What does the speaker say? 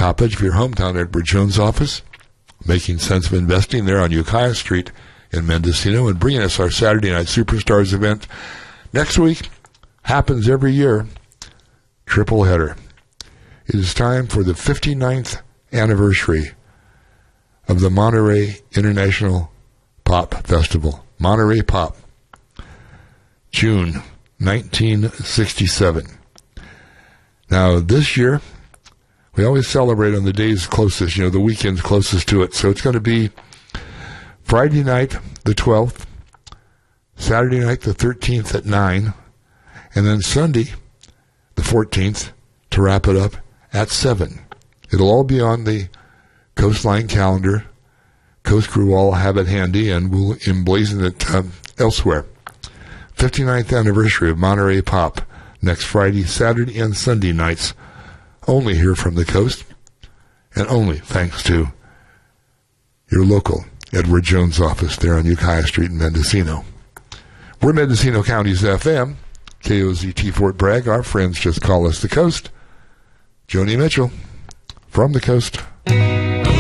Coppedge for your hometown Edward Jones office, making sense of investing there on Ukiah Street in Mendocino, and bringing us our Saturday Night Superstars event. Next week, happens every year, triple header. It is time for the 59th anniversary of the Monterey International Pop Festival. Monterey Pop, June 1967. Now, this year, we always celebrate on the days closest, the weekends closest to it. So it's going to be Friday night, the 12th, Saturday night, the 13th at 9, and then Sunday, the 14th, to wrap it up at 7. It'll all be on the Coastline calendar. Coast Crew all have it handy, and we'll emblazon it elsewhere. 59th anniversary of Monterey Pop, next Friday, Saturday, and Sunday nights, only here from the coast, and only thanks to your local Edward Jones office there on Ukiah Street in Mendocino. We're Mendocino County's FM, KOZT Fort Bragg. Our friends just call us the Coast. Joni Mitchell, from the Coast.